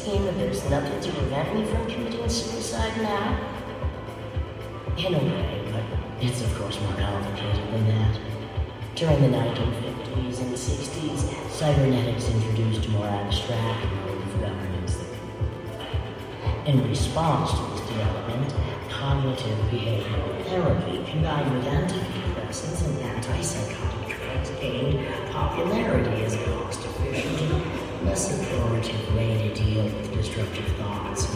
16 that there's nothing to prevent me from committing suicide now? In a way, but it's of course more complicated than that. During the 1950s and 60s, cybernetics introduced a more abstract mode of governance. In response to this development, cognitive behavioral therapy combined with antidepressants and antipsychotic drugs gained popularity as a cost-efficient and less authoritative way to deal with destructive thoughts.